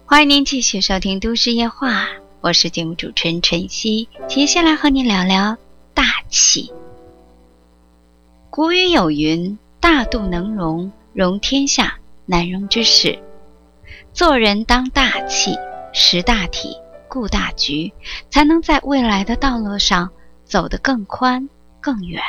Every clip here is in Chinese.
欢迎您继续收听都市夜话，我是节目主持人晨曦，接下来和您聊聊大气。古语有云，大度能容，容天下难容之事。做人当大气，识大体，顾大局，才能在未来的道路上走得更宽更远。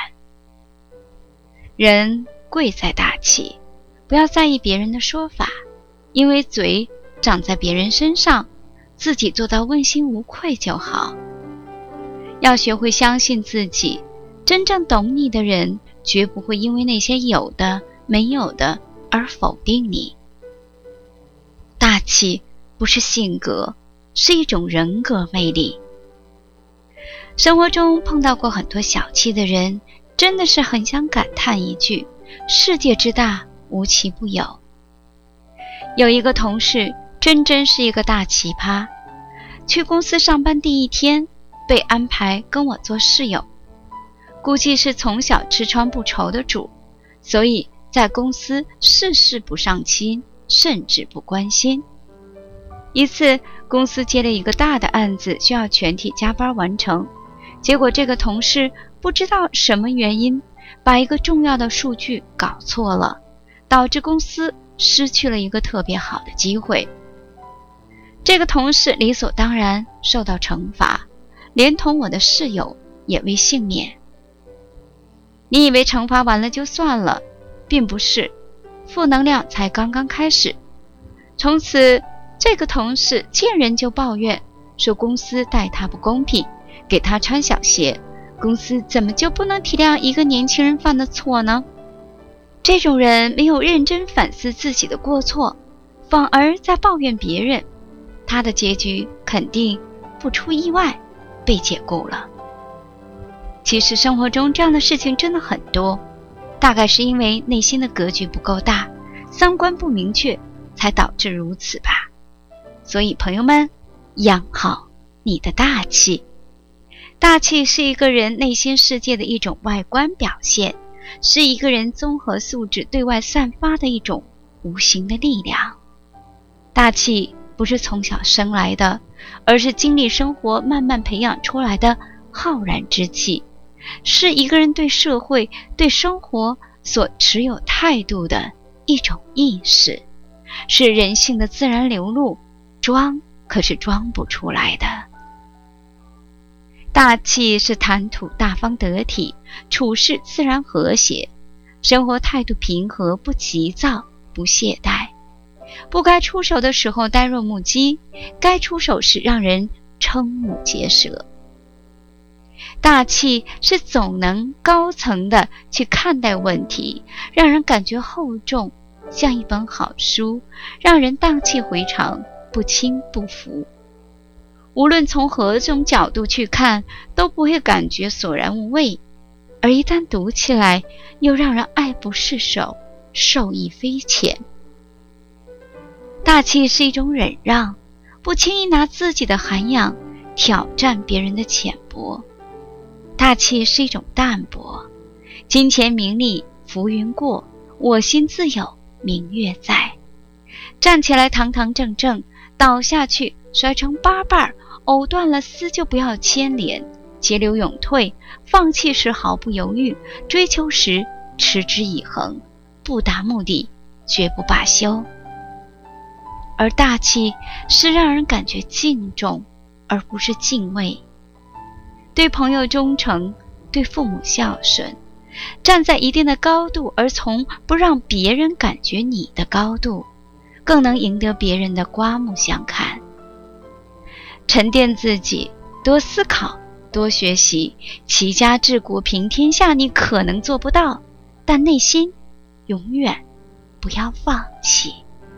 人贵在大气，不要在意别人的说法，因为嘴长在别人身上，自己做到问心无愧就好。要学会相信自己，真正懂你的人绝不会因为那些有的没有的而否定你。大气不是性格，是一种人格魅力。生活中碰到过很多小气的人，真的是很想感叹一句，世界之大，无奇不有。有一个同事真是一个大奇葩，去公司上班第一天被安排跟我做室友，估计是从小吃穿不愁的主，所以在公司事事不上心，甚至不关心。一次公司接了一个大的案子，需要全体加班完成，结果这个同事不知道什么原因，把一个重要的数据搞错了，导致公司失去了一个特别好的机会。这个同事理所当然受到惩罚，连同我的室友也未幸免。你以为惩罚完了就算了，并不是，负能量才刚刚开始。从此这个同事见人就抱怨，说公司待他不公平，给他穿小鞋，公司怎么就不能体谅一个年轻人犯的错呢？这种人没有认真反思自己的过错，反而在抱怨别人，他的结局肯定不出意外被解雇了。其实生活中这样的事情真的很多，大概是因为内心的格局不够大，三观不明确，才导致如此吧。所以朋友们，养好你的大气。大气是一个人内心世界的一种外观表现，是一个人综合素质对外散发的一种无形的力量。大气不是从小生来的，而是经历生活慢慢培养出来的浩然之气，是一个人对社会对生活所持有态度的一种意识，是人性的自然流露，装可是装不出来的。大气是谈吐大方得体，处事自然和谐，生活态度平和，不急躁，不懈怠，不该出手的时候呆若木鸡，该出手时让人瞠目结舌。大气是总能高层的去看待问题，让人感觉厚重，像一本好书，让人荡气回肠，不轻不浮。无论从何种角度去看，都不会感觉索然无味，而一旦读起来，又让人爱不释手，受益匪浅。大气是一种忍让，不轻易拿自己的涵养挑战别人的浅薄。大气是一种淡泊，金钱名利浮云过，我心自有明月在。站起来堂堂正正，倒下去摔成八瓣，藕断了丝就不要牵连，急流勇退，放弃时毫不犹豫，追求时持之以恒，不达目的绝不罢休。而大气是让人感觉敬重，而不是敬畏。对朋友忠诚，对父母孝顺，站在一定的高度，而从不让别人感觉你的高度，更能赢得别人的刮目相看。沉淀自己，多思考，多学习，齐家治国平天下你可能做不到，但内心永远不要放弃。